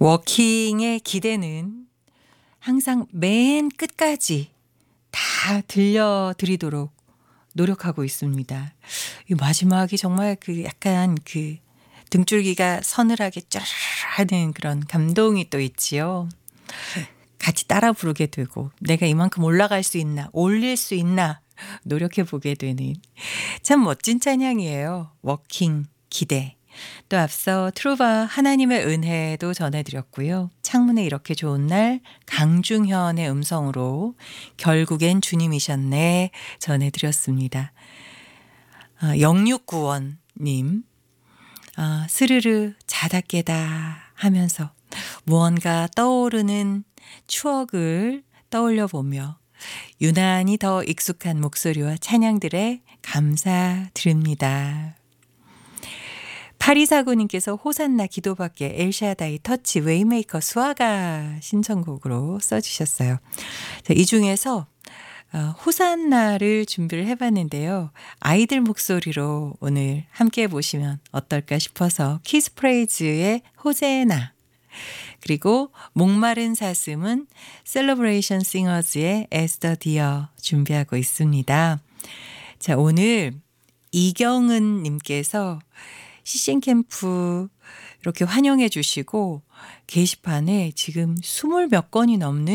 워킹의 기대는 항상 맨 끝까지 다 들려드리도록 노력하고 있습니다. 이 마지막이 정말 그 약간 그 등줄기가 서늘하게 쫘르르 하는 그런 감동이 또 있지요. 같이 따라 부르게 되고 내가 이만큼 올라갈 수 있나 올릴 수 있나 노력해 보게 되는 참 멋진 찬양이에요. 워킹 기대. 또 앞서 트루바 하나님의 은혜도 전해드렸고요. 창문에 이렇게 좋은 날 강중현의 음성으로 결국엔 주님이셨네 전해드렸습니다. 0695님 스르르 자다 깨다 하면서 무언가 떠오르는 추억을 떠올려 보며 유난히 더 익숙한 목소리와 찬양들에 감사드립니다. 8249님께서 호산나 기도밖에 엘샤다이 터치 웨이메이커 수아가 신청곡으로 써주셨어요. 자, 이 중에서 호산나를 준비를 해봤는데요. 아이들 목소리로 오늘 함께 보시면 어떨까 싶어서 키스프레이즈의 호제나 그리고 목마른 사슴은 셀러브레이션 싱어즈의 에스더 디어 준비하고 있습니다. 자, 오늘 이경은 님께서 CCN 캠프 이렇게 환영해 주시고 게시판에 지금 20몇 건이 넘는